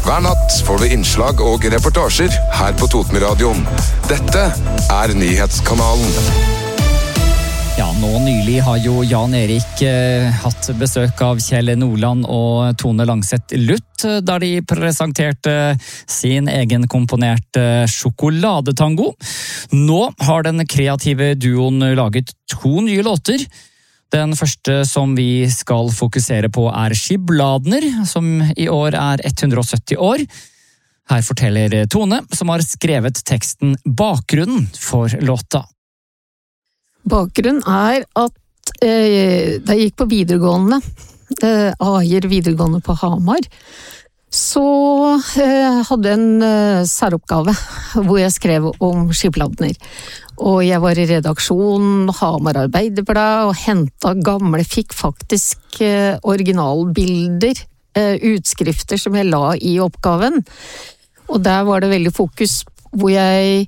Hver natt får du innslag og reportasjer her på Totenradioen. Dette Nyhetskanalen. Ja, nå nylig har jo Jan Erik hatt besøk av Kjell Nordland og Tone Langseth Luth, der de presenterte sin egen komponerte sjokoladetango. Nå har den kreative duoen laget 2 nye låter. Den første som vi skal fokusere på Skibladner, som i år 170 år. Her forteller Tone, som har skrevet teksten bakgrunnen for låta. Bakgrunnen at da jeg gikk på videregående, Ajer videregående på Hamar, så hadde jeg en særoppgave hvor jeg skrev om skibladner. Og jeg var i redaksjonen, Hamar Arbeiderblad, og fikk faktisk originalbilder, utskrifter som jeg la i oppgaven. Og der var det veldig fokus hvor jeg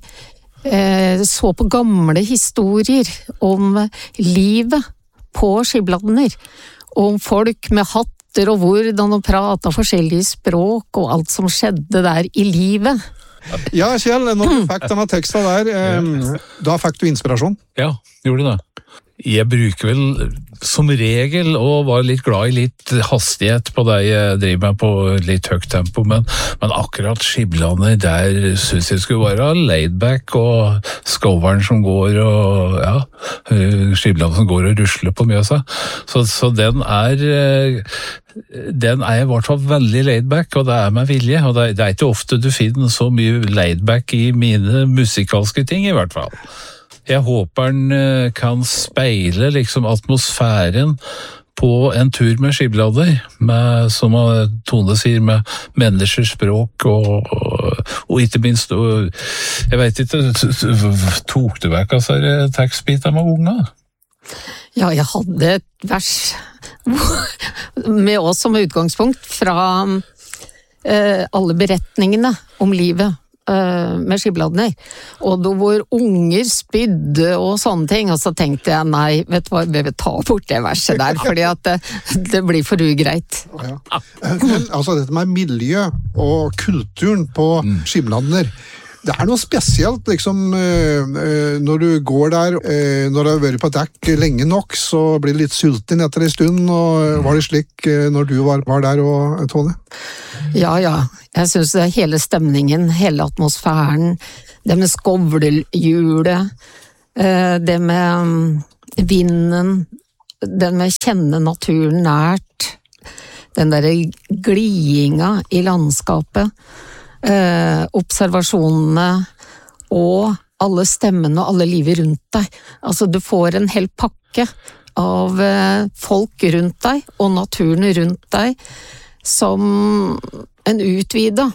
så på gamle historier om livet på skibladner, om folk med hatter og hvordan de pratet forskjellige språk og alt som skjedde der i livet. Ja, Kjell, når du fikk denne teksten der, da fikk du inspirasjon? Ja, gjorde det. Jeg bruker vel som regel og var litt glad i litt hastighet på det jeg driver med på litt høyt tempo, men akkurat skibladner der synes jeg skulle være laidback og skoveren som går og skibladner som går og rusler på Mjøsa. Så den er i hvert fall veldig laidback, og det med vilje, og det ikke ofte du finner så mye laidback i mine musikalske ting i hvert fall. Jeg håper den kan speile liksom atmosfæren på en tur med skibladner, som Tone sier, med menneskers språk og ikke minst, jeg vet ikke, tok du vekk tekstbiter med unga? Ja, jeg hadde et vers med oss som utgangspunkt fra alle beretningene om livet med skibladner, og da hvor unger spydde og sånne ting, og så tenkte jeg, nei, vet du hva, vi vil ta bort det verset der, fordi at det blir for ugreit. Ja. Men altså, dette med miljø og kulturen på skibladner, det noe spesielt, liksom, når du går der, når du har vært på dekk lenge nok, så blir du litt sulten etter en stund, og var det slik når du var der, og Tone? Ja, jeg synes det hele stemningen, hele atmosfæren, det med skovlehjulet, det med vinden, det med kjenne naturen nært, den der glidinga i landskapet, observasjonene og alle stemmene og alle livet rundt deg. Altså, du får en hel pakke av folk rundt deg og naturen rundt deg som et utvidet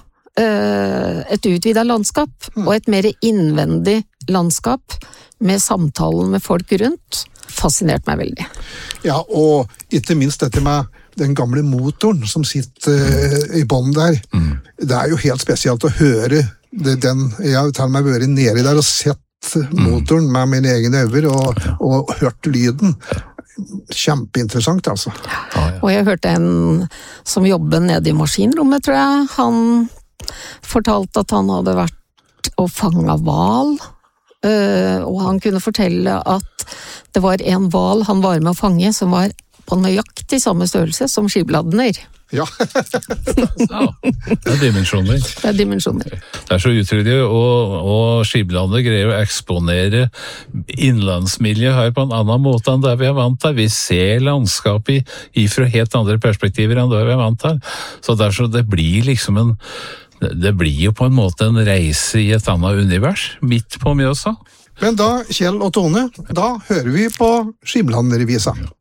landskap og et mer innvendig landskap med samtalen med folk rundt. Fascinert meg veldig. Ja, og ikke minst dette med den gamle motoren som sitter i bånd der. Det jo helt spesielt å høre den. Jeg har til og med vært nede der og sett motoren med mine egne øyne og hørt lyden. Kjempeinteressant, altså. Og jeg hørte en som jobber nede i maskinrommet, tror jeg. Han fortalte at han hadde vært og fanget hval, og han kunne fortelle at det var en hval han var med å fange som var på nøyaktig samme størrelse som skibladner. Ja. Det dimensjoner. Det så utrolig, og skibladner greier å eksponere innlandsmiljø her på en annen måte enn det vi vant til. Vi ser landskapet fra helt andre perspektiver enn det vi vant til. Så det blir liksom det blir jo på en måte en reise i et annet univers, midt på Mjøsa. Men da, Kjell og Tone, da hører vi på Skibladnervisa.